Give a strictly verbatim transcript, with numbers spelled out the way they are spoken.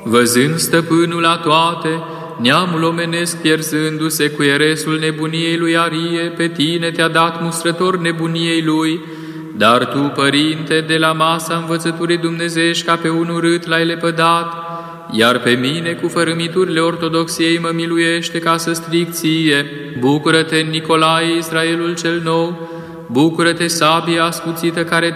Văzând stăpânul la toate, neamul omenesc pierzându-se cu eresul nebuniei lui Arie, pe tine te-a dat mustrător nebuniei lui, dar tu, Părinte, de la masa învățăturii dumnezeiești ca pe un urât l-ai lepădat, iar pe mine cu fărâmiturile ortodoxiei mă miluiește ca să strig ție. Bucură-te, Nicolae, Israelul cel nou, bucură-te, sabia ascuțită care